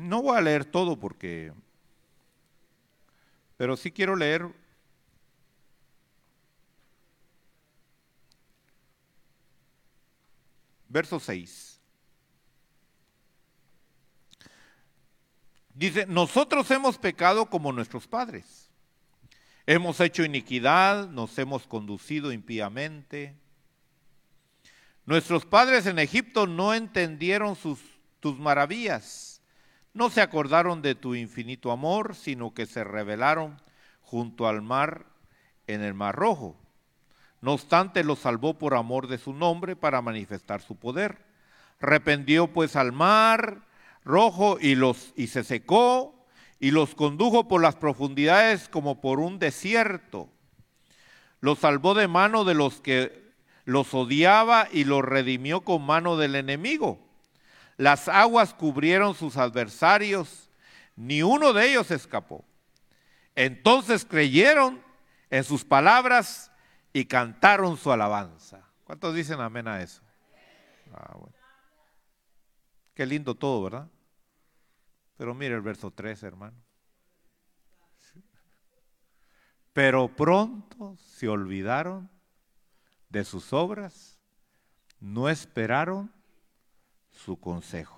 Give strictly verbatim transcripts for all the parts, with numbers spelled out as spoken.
No voy a leer todo porque, pero sí quiero leer verso seis. Dice, nosotros hemos pecado como nuestros padres. Hemos hecho iniquidad, nos hemos conducido impíamente. Nuestros padres en Egipto no entendieron sus, tus maravillas. No se acordaron de tu infinito amor, sino que se rebelaron junto al mar en el Mar Rojo. No obstante, los salvó por amor de su nombre para manifestar su poder. Reprendió pues al mar Rojo y, los, y se secó y los condujo por las profundidades como por un desierto. Los salvó de mano de los que los odiaba y los redimió con mano del enemigo. Las aguas cubrieron sus adversarios, ni uno de ellos escapó. Entonces creyeron en sus palabras y cantaron su alabanza. ¿Cuántos dicen amén a eso? Ah, bueno. Qué lindo todo, ¿verdad? Pero mire el verso tres, hermano. Pero pronto se olvidaron de sus obras, no esperaron su consejo.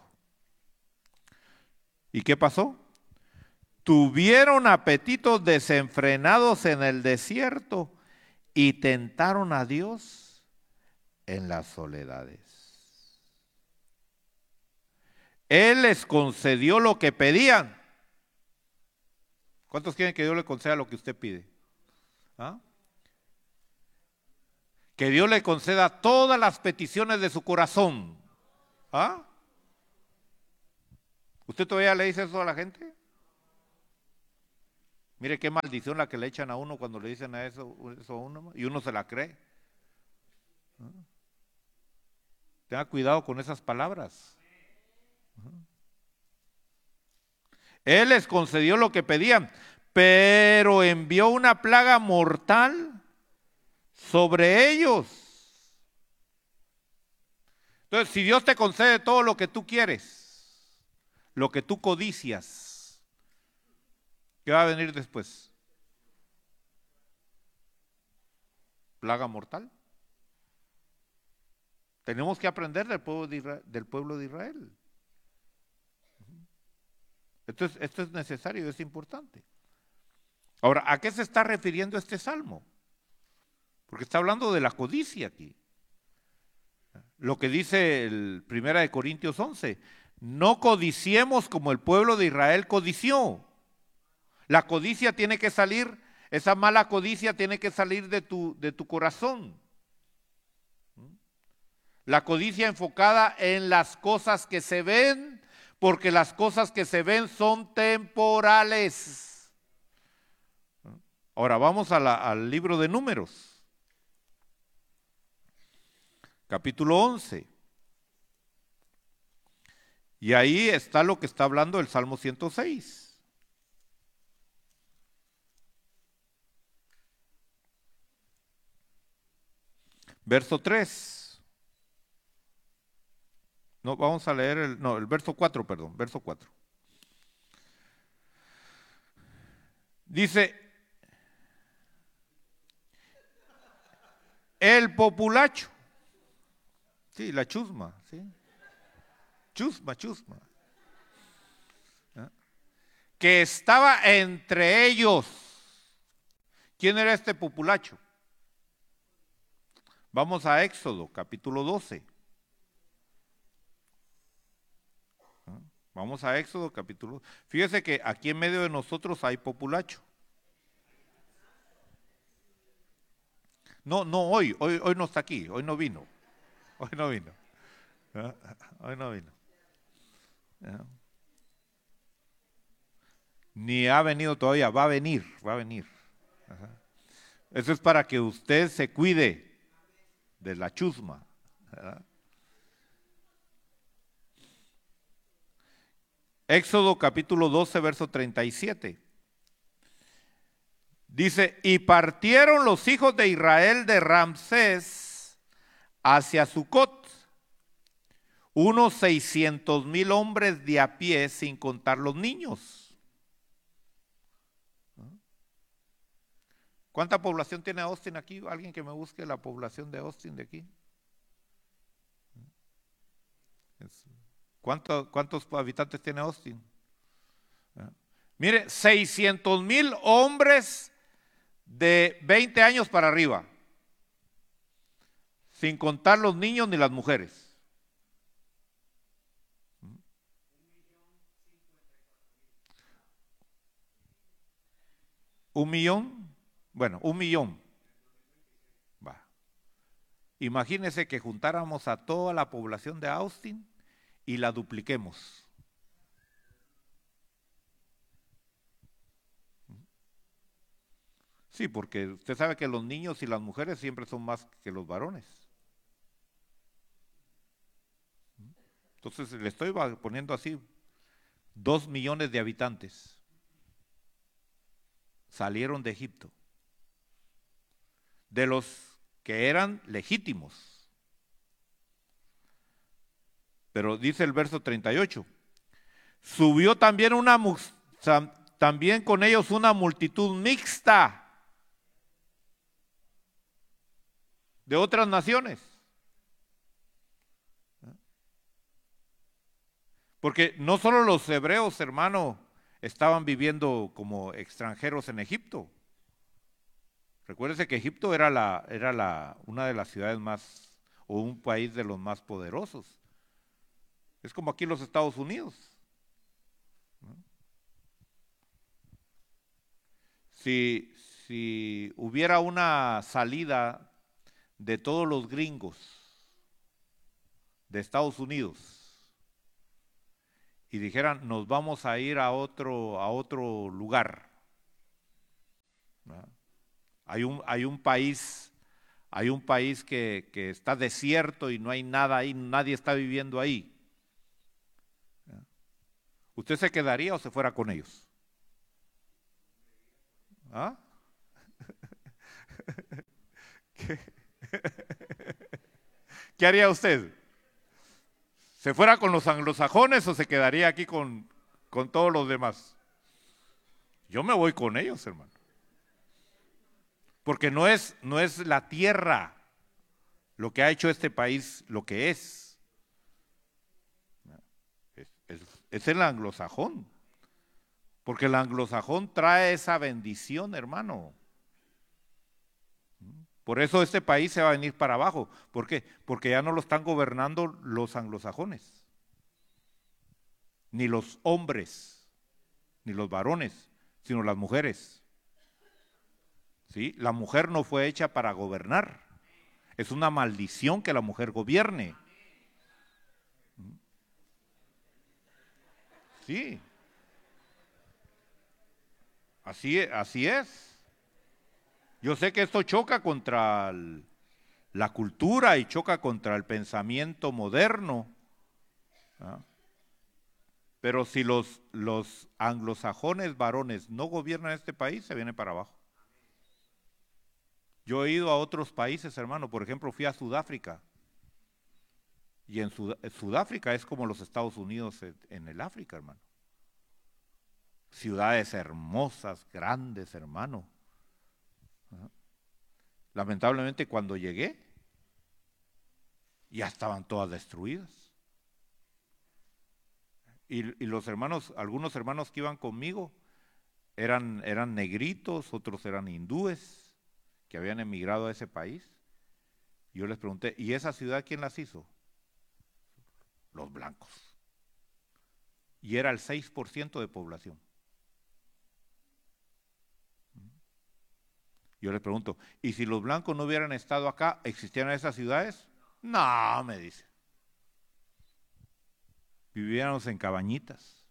¿Y qué pasó? Tuvieron apetitos desenfrenados en el desierto y tentaron a Dios en las soledades. Él les concedió lo que pedían. ¿Cuántos quieren que Dios le conceda lo que usted pide? ¿Ah? Que Dios le conceda todas las peticiones de su corazón. ¿Ah? ¿Usted todavía le dice eso a la gente? Mire qué maldición la que le echan a uno cuando le dicen a eso, eso a uno, y uno se la cree. ¿Ah? Tenga cuidado con esas palabras. ¿Ah? Él les concedió lo que pedían, pero envió una plaga mortal sobre ellos. Entonces, si Dios te concede todo lo que tú quieres, lo que tú codicias, ¿qué va a venir después? ¿Plaga mortal? Tenemos que aprender del pueblo de Israel. Del pueblo de Israel. Esto es, esto es necesario, es importante. Ahora, ¿a qué se está refiriendo este salmo? Porque está hablando de la codicia aquí. Lo que dice el primera de Corintios once, no codiciemos como el pueblo de Israel codició. La codicia tiene que salir, esa mala codicia tiene que salir de tu, de tu corazón. La codicia enfocada en las cosas que se ven, porque las cosas que se ven son temporales. Ahora vamos a la, al libro de Números, capítulo once. Y ahí está lo que está hablando el Salmo ciento seis. Verso tres. No, vamos a leer el, no, el verso cuatro, perdón, verso cuatro. Dice, el populacho, sí, la chusma, sí, chusma, chusma, ¿eh? Que estaba entre ellos. ¿Quién era este populacho? Vamos a Éxodo, capítulo doce. Vamos a Éxodo, capítulo. Fíjese que aquí en medio de nosotros hay populacho. No, no hoy, hoy, hoy no está aquí, hoy no vino. Hoy no vino. Hoy no vino. Ni ha venido todavía, va a venir, va a venir. Eso es para que usted se cuide de la chusma. ¿Verdad? Éxodo capítulo doce, verso treinta y siete. Dice, y partieron los hijos de Israel de Ramsés hacia Sucot, unos seiscientos mil hombres de a pie sin contar los niños. ¿Cuánta población tiene Austin aquí? ¿Alguien que me busque la población de Austin de aquí? ¿Cuánto, ¿Cuántos habitantes tiene Austin? Mire, seiscientos mil hombres de veinte años para arriba, sin contar los niños ni las mujeres. ¿Un millón? Bueno, un millón. Va. Imagínense que juntáramos a toda la población de Austin y la dupliquemos. Sí, porque usted sabe que los niños y las mujeres siempre son más que los varones. Entonces le estoy poniendo así, dos millones de habitantes salieron de Egipto, de los que eran legítimos. Pero dice el verso treinta y ocho, subió también, una, también con ellos una multitud mixta de otras naciones. Porque no solo los hebreos, hermano, estaban viviendo como extranjeros en Egipto. Recuérdese que Egipto era, la, era la, una de las ciudades más, o un país de los más poderosos. Es como aquí los Estados Unidos. Si, si hubiera una salida de todos los gringos de Estados Unidos y dijeran, nos vamos a ir a otro, a otro lugar. ¿No? Hay un, hay un país, hay un país que, que está desierto y no hay nada ahí, nadie está viviendo ahí. ¿No? ¿Usted se quedaría o se fuera con ellos? ¿Ah? ¿Qué? ¿Qué haría usted? ¿Se fuera con los anglosajones o se quedaría aquí con, con todos los demás? Yo me voy con ellos, hermano. Porque no es, no es la tierra lo que ha hecho este país lo que es. Es, es, es el anglosajón. Porque el anglosajón trae esa bendición, hermano. Por eso este país se va a venir para abajo. ¿Por qué? Porque ya no lo están gobernando los anglosajones, ni los hombres, ni los varones, sino las mujeres. ¿Sí? La mujer no fue hecha para gobernar. Es una maldición que la mujer gobierne. Sí. Así, así es. Yo sé que esto choca contra el, la cultura y choca contra el pensamiento moderno. ¿Ah? Pero si los, los anglosajones varones no gobiernan este país, se viene para abajo. Yo he ido a otros países, hermano. Por ejemplo, fui a Sudáfrica. Y en Sud Sudáfrica es como los Estados Unidos en, en el África, hermano. Ciudades hermosas, grandes, hermano. Lamentablemente cuando llegué ya estaban todas destruidas y, y los hermanos, algunos hermanos que iban conmigo eran, eran negritos, otros eran hindúes que habían emigrado a ese país. Yo les pregunté, ¿y esa ciudad quién las hizo? Los blancos. Y era el seis por ciento de población. Yo les pregunto, ¿y si los blancos no hubieran estado acá, existieran esas ciudades? No, me dice. Viviéramos en cabañitas.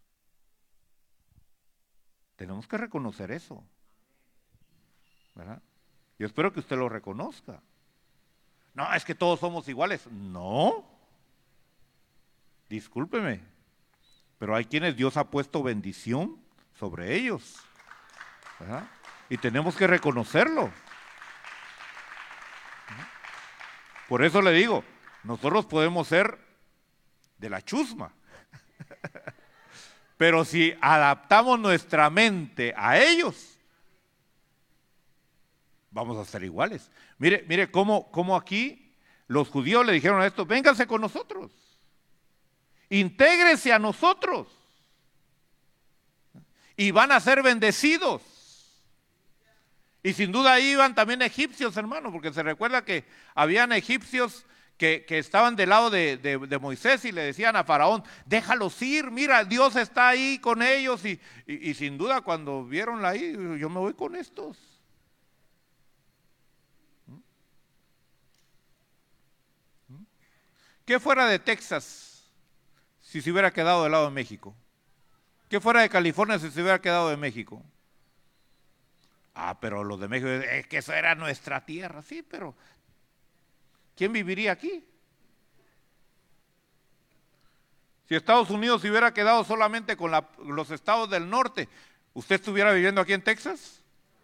Tenemos que reconocer eso, ¿verdad? Yo espero que usted lo reconozca. No, es que todos somos iguales. No. Discúlpeme, pero hay quienes Dios ha puesto bendición sobre ellos, ¿verdad? Y tenemos que reconocerlo. Por eso le digo, nosotros podemos ser de la chusma. Pero si adaptamos nuestra mente a ellos, vamos a ser iguales. Mire, mire cómo, cómo aquí los judíos le dijeron a estos: vénganse con nosotros, intégrese a nosotros y van a ser bendecidos. Y sin duda ahí iban también egipcios, hermano, porque se recuerda que habían egipcios que, que estaban del lado de, de, de Moisés y le decían a Faraón: déjalos ir, mira, Dios está ahí con ellos. Y, y, y sin duda cuando vieron ahí, yo me voy con estos. ¿Qué fuera de Texas si se hubiera quedado del lado de México? ¿Qué fuera de California si se hubiera quedado de México? Ah, pero los de México, es que eso era nuestra tierra. Sí, pero ¿quién viviría aquí? Si Estados Unidos se hubiera quedado solamente con la, los estados del norte, ¿usted estuviera viviendo aquí en Texas?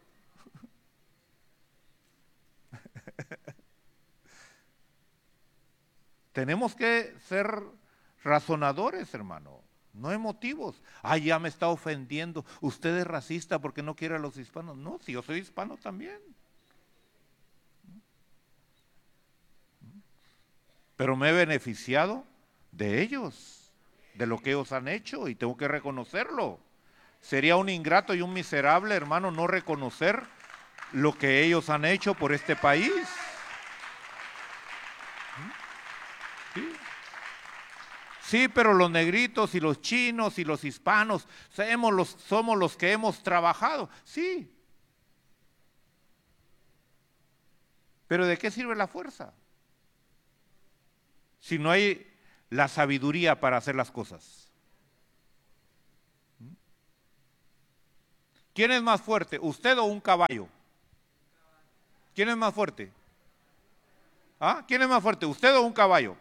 Tenemos que ser razonadores, hermano, no emotivos. Ay, ya me está ofendiendo. Usted es racista porque no quiere a los hispanos. No, si yo soy hispano también. Pero me he beneficiado de ellos, de lo que ellos han hecho, y tengo que reconocerlo. Sería un ingrato y un miserable, hermano, no reconocer lo que ellos han hecho por este país. ¿Sí? Sí, pero los negritos y los chinos y los hispanos somos los, somos los que hemos trabajado. Sí. Pero ¿de qué sirve la fuerza si no hay la sabiduría para hacer las cosas? ¿Quién es más fuerte, usted o un caballo? ¿Quién es más fuerte? ¿Ah? ¿Quién es más fuerte, usted o un caballo?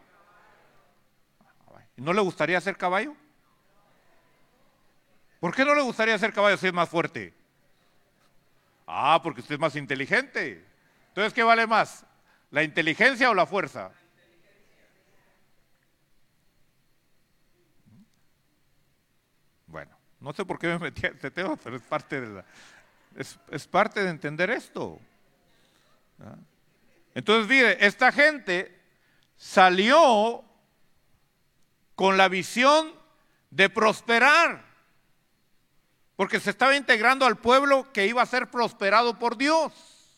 ¿No le gustaría ser caballo? ¿Por qué no le gustaría ser caballo si es más fuerte? Ah, porque usted es más inteligente. Entonces, ¿qué vale más? ¿La inteligencia o la fuerza? Bueno, no sé por qué me metí a este tema, pero es parte de la, es, es parte de entender esto. ¿Ah? Entonces, mire, esta gente salió con la visión de prosperar, porque se estaba integrando al pueblo que iba a ser prosperado por Dios.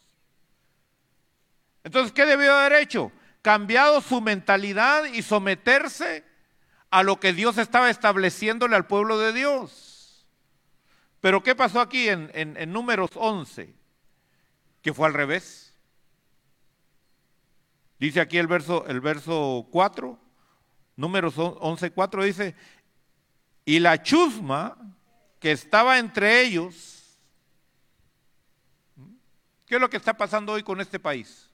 Entonces, ¿qué debió haber hecho? Cambiado su mentalidad y someterse a lo que Dios estaba estableciéndole al pueblo de Dios. Pero ¿qué pasó aquí en, en, en Números once? Que fue al revés. Dice aquí el verso, el verso cuatro, Números once, cuatro dice: y la chusma que estaba entre ellos. ¿Qué es lo que está pasando hoy con este país?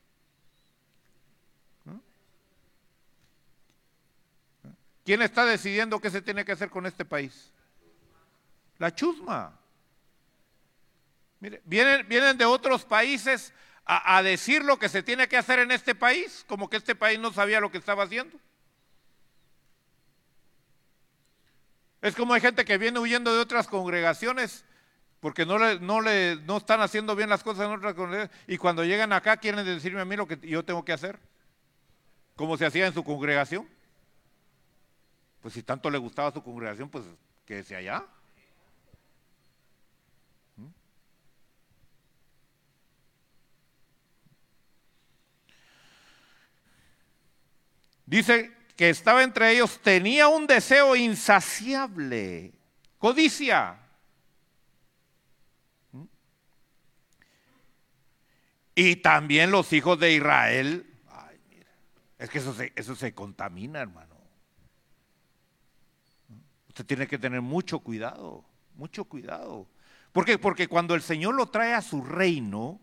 ¿Quién está decidiendo qué se tiene que hacer con este país? La chusma. Mire, vienen, vienen de otros países a, a decir lo que se tiene que hacer en este país, como que este país no sabía lo que estaba haciendo. Es como hay gente que viene huyendo de otras congregaciones porque no le, no le, no están haciendo bien las cosas en otras congregaciones, y cuando llegan acá quieren decirme a mí lo que yo tengo que hacer, como se hacía en su congregación. Pues si tanto le gustaba su congregación, pues quédese allá. Dice que estaba entre ellos, tenía un deseo insaciable, codicia. Y también los hijos de Israel. Ay, mira, es que eso se, eso se contamina, hermano. Usted tiene que tener mucho cuidado, mucho cuidado. ¿Por qué? Porque cuando el Señor lo trae a su reino,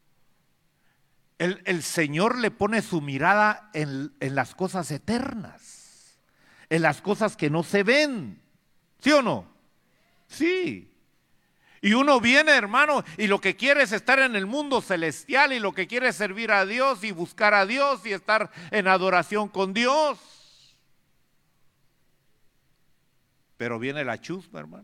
El, el Señor le pone su mirada en, en las cosas eternas, en las cosas que no se ven. ¿Sí o no? Sí. Y uno viene, hermano, y lo que quiere es estar en el mundo celestial, y lo que quiere es servir a Dios y buscar a Dios y estar en adoración con Dios. Pero viene la chusma, hermano.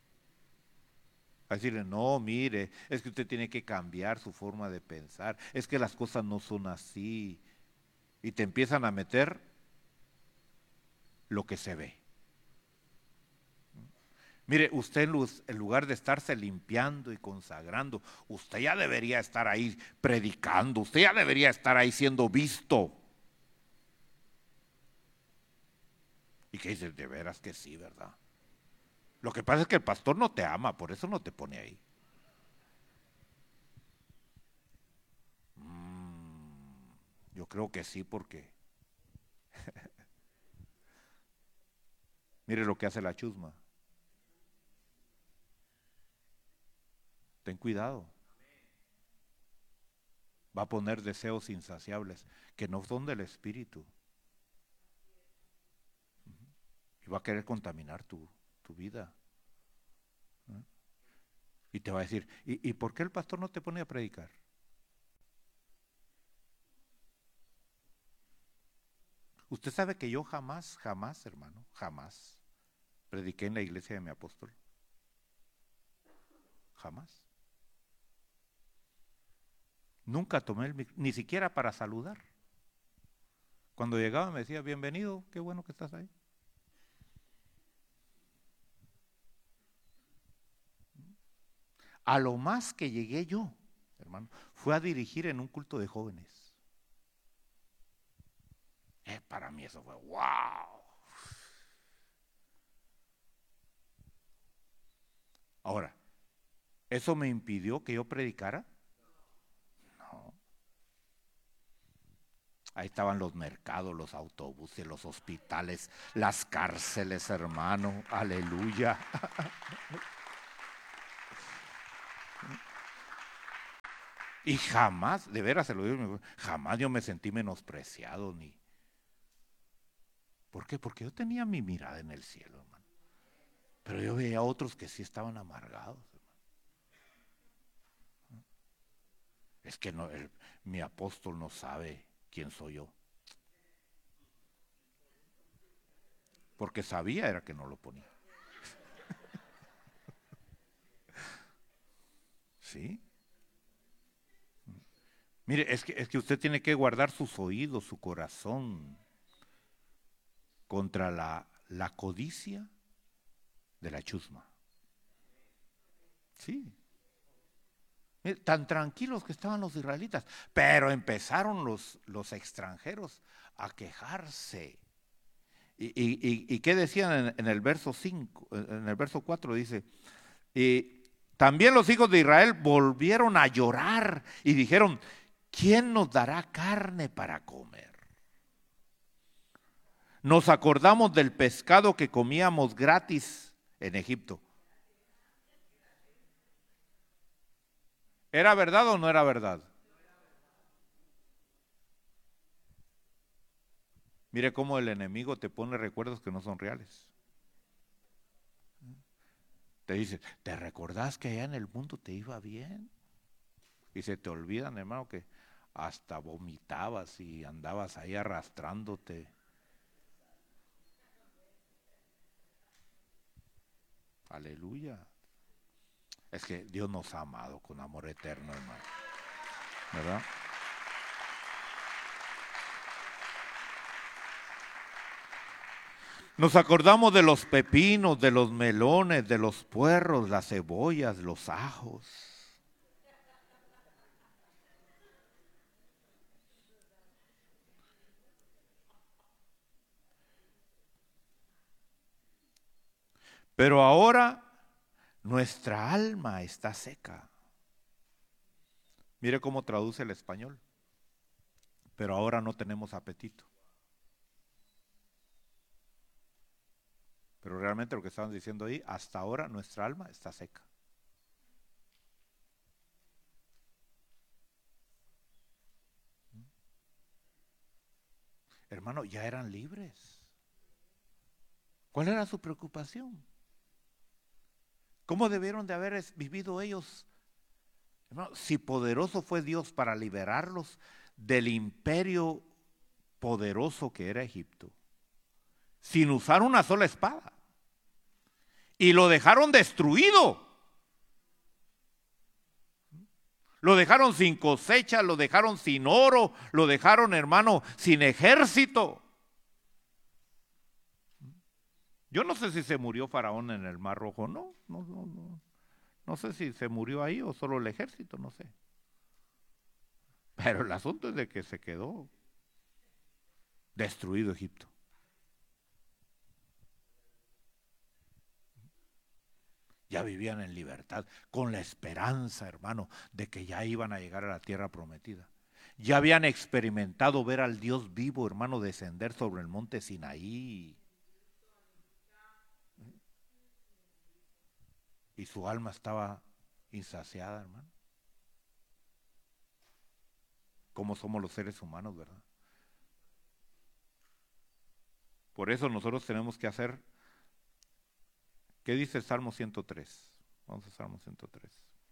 A decirle, no, mire, es que usted tiene que cambiar su forma de pensar. Es que las cosas no son así. Y te empiezan a meter lo que se ve. Mire, usted en lugar de estarse limpiando y consagrando, usted ya debería estar ahí predicando, usted ya debería estar ahí siendo visto. Y que dice, de veras que sí, ¿verdad? Lo que pasa es que el pastor no te ama, por eso no te pone ahí. Mm, yo creo que sí, porque mire lo que hace la chusma. Ten cuidado. Va a poner deseos insaciables que no son del espíritu. Y va a querer contaminar tu, tu vida. ¿Eh? Y te va a decir, ¿y, ¿y por qué el pastor no te pone a predicar? Usted sabe que yo jamás, jamás, hermano, jamás prediqué en la iglesia de mi apóstol. Jamás. Nunca tomé el micrófono, ni siquiera para saludar. Cuando llegaba me decía, bienvenido, qué bueno que estás ahí. A lo más que llegué yo, hermano, fue a dirigir en un culto de jóvenes. Eh, para mí eso fue wow. Ahora, ¿eso me impidió que yo predicara? No. Ahí estaban los mercados, los autobuses, los hospitales, las cárceles, hermano. Aleluya. Y jamás, de veras se lo digo, jamás yo me sentí menospreciado ni. ¿Por qué? Porque yo tenía mi mirada en el cielo, hermano. Pero yo veía a otros que sí estaban amargados, hermano. Es que no, el, mi apóstol no sabe quién soy yo. Porque sabía era que no lo ponía. ¿Sí? Mire, es que, es que usted tiene que guardar sus oídos, su corazón contra la, la codicia de la chusma. Sí. Mire, tan tranquilos que estaban los israelitas, pero empezaron los, los extranjeros a quejarse. ¿Y, y, y, y qué decían en, en el verso cinco, en el verso cuatro dice, y también los hijos de Israel volvieron a llorar y dijeron, ¿quién nos dará carne para comer? Nos acordamos del pescado que comíamos gratis en Egipto. ¿Era verdad o no era verdad? Mire cómo el enemigo te pone recuerdos que no son reales. Te dice, ¿te recordás que allá en el mundo te iba bien? Y se te olvidan, hermano, que hasta vomitabas y andabas ahí arrastrándote. Aleluya. Es que Dios nos ha amado con amor eterno, hermano. ¿Verdad? Nos acordamos de los pepinos, de los melones, de los puerros, las cebollas, los ajos. Pero ahora nuestra alma está seca. Mire cómo traduce el español. Pero ahora no tenemos apetito. Pero realmente lo que estaban diciendo ahí, hasta ahora nuestra alma está seca. Hermano, ya eran libres. ¿Cuál era su preocupación? ¿Cómo debieron de haber vivido ellos? Hermano, si poderoso fue Dios para liberarlos del imperio poderoso que era Egipto, sin usar una sola espada. y lo dejaron destruido. Lo dejaron sin cosecha, lo dejaron sin oro, lo dejaron, hermano, sin ejército. Yo no sé si se murió Faraón en el Mar Rojo, no, no, no, no. No sé si se murió ahí o solo el ejército, no sé. Pero el asunto es de que se quedó destruido Egipto. Ya vivían en libertad, con la esperanza, hermano, de que ya iban a llegar a la tierra prometida. Ya habían experimentado ver al Dios vivo, hermano, descender sobre el monte Sinaí. Y su alma estaba insaciada, hermano. Como somos los seres humanos, ¿verdad? Por eso nosotros tenemos que hacer, ¿qué dice el Salmo ciento tres? Vamos a Salmo ciento tres.